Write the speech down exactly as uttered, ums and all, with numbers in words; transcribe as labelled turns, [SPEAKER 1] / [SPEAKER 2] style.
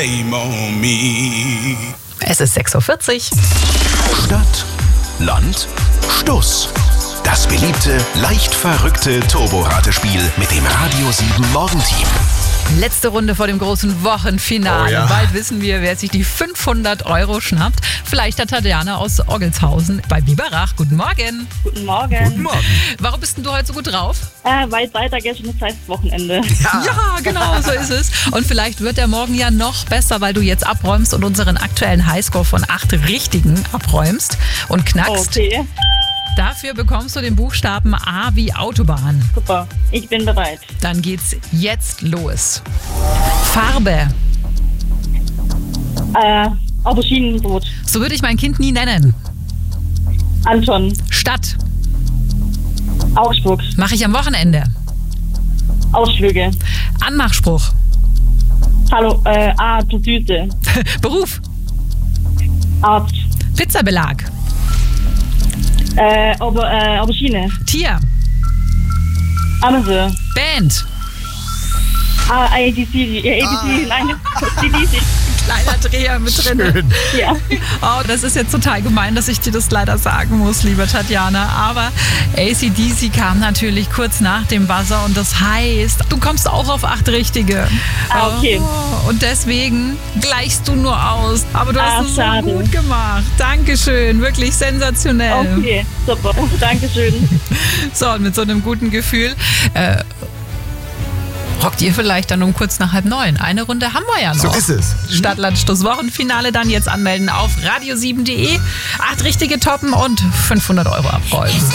[SPEAKER 1] Es ist sechs Uhr vierzig.
[SPEAKER 2] Stadt, Land, Stuss. Das beliebte, leicht verrückte Turbo-Ratespiel mit dem Radio sieben Morgenteam.
[SPEAKER 1] Letzte Runde vor dem großen Wochenfinale.
[SPEAKER 3] Oh ja.
[SPEAKER 1] Bald wissen wir, wer sich die fünfhundert Euro schnappt. Vielleicht hat Tatjana aus Orgelshausen bei Biberach. Guten Morgen.
[SPEAKER 4] Guten Morgen.
[SPEAKER 3] Guten Morgen.
[SPEAKER 1] Warum bist denn du heute so gut drauf?
[SPEAKER 4] Äh, weil Freitag ist und das heißt Wochenende.
[SPEAKER 3] Ja.
[SPEAKER 1] Ja, genau, so ist es. Und vielleicht wird der Morgen ja noch besser, weil du jetzt abräumst und unseren aktuellen Highscore von acht Richtigen abräumst und knackst.
[SPEAKER 4] Okay,
[SPEAKER 1] Dafür bekommst du den Buchstaben A wie Autobahn.
[SPEAKER 4] super. Ich bin bereit.
[SPEAKER 1] Dann geht's jetzt los. Farbe.
[SPEAKER 4] Äh, Auberginenbrot.
[SPEAKER 1] So würde ich mein Kind nie nennen.
[SPEAKER 4] Anton.
[SPEAKER 1] Stadt.
[SPEAKER 4] Augsburg.
[SPEAKER 1] Mache ich am Wochenende.
[SPEAKER 4] Ausflüge.
[SPEAKER 1] Anmachspruch.
[SPEAKER 4] Hallo, äh, ah, du Süße.
[SPEAKER 1] Beruf.
[SPEAKER 4] Arzt.
[SPEAKER 1] Pizzabelag.
[SPEAKER 4] Äh, Auber, äh, Aubergine.
[SPEAKER 1] Tier.
[SPEAKER 4] Amazon.
[SPEAKER 1] Band.
[SPEAKER 4] Ah, A B C. Äh, A B C, nein, C D C.
[SPEAKER 1] Kleiner Dreher mit drin.
[SPEAKER 3] Schön.
[SPEAKER 4] Ja.
[SPEAKER 1] Oh, das ist jetzt total gemein, dass ich dir das leider sagen muss, liebe Tatjana. Aber A C D C kam natürlich kurz nach dem Buzzer und das heißt, du kommst auch auf acht Richtige.
[SPEAKER 4] Ah, okay.
[SPEAKER 1] Oh, und deswegen gleichst du nur aus. Aber du
[SPEAKER 4] Ah,
[SPEAKER 1] hast es so
[SPEAKER 4] schade.
[SPEAKER 1] gut gemacht. Dankeschön, wirklich sensationell.
[SPEAKER 4] Okay, super. Dankeschön.
[SPEAKER 1] So, und mit so einem guten Gefühl äh, rockt ihr vielleicht dann um kurz nach halb neun. Eine Runde haben wir ja noch.
[SPEAKER 3] So ist es.
[SPEAKER 1] Stadt, Land, Stuss, Wochenfinale dann jetzt anmelden auf radio sieben punkt de. Acht richtige toppen und fünfhundert Euro abräumen.